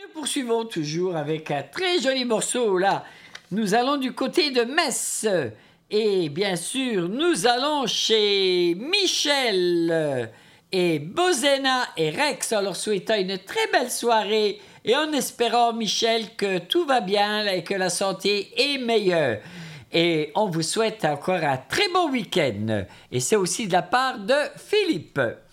Poursuivons toujours avec un très joli morceau là. Nous allons du côté de Metz. Et bien sûr, nous allons chez Michel et Bozena et Rex en leur souhaitant une très belle soirée et en espérant, Michel, que tout va bien et que la santé est meilleure. Et on vous souhaite encore un très bon week-end. Et c'est aussi de la part de Philippe.